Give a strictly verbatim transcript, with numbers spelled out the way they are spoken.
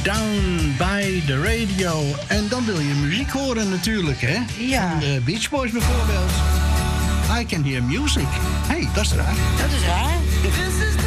Down by the Radio. En dan wil je muziek horen natuurlijk, hè? Ja. Van de Beach Boys bijvoorbeeld. I Can Hear Music. Hé, hey, dat is raar. Dat is raar.